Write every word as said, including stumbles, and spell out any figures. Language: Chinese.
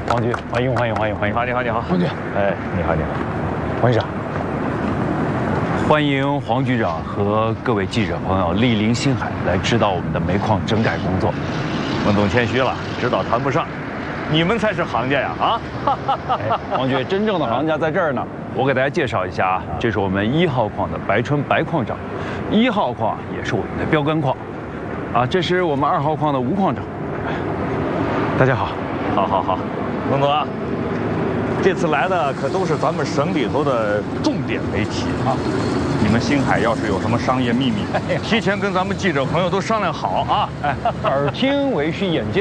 王局，欢迎欢迎欢迎欢迎！ 你好，你好，你好， 王局， 哎，你好，你好， 王局长，欢迎黄局长和各位记者朋友莅临星海来指导我们的煤矿整改工作。 文总谦虚了，指导谈不上，你们才是行家呀啊！ 哎，王局，真正的行家在这儿呢。我给大家介绍一下啊，这是我们一号矿的白春白矿长，一号矿也是我们的标杆矿，啊，这是我们二号矿的吴矿长。大家好， 好，好，好，文总啊，这次来的可都是咱们省里头的重点媒体啊。你们星海要是有什么商业秘密，提前跟咱们记者朋友都商量好啊。 哎，耳听为虚，眼见。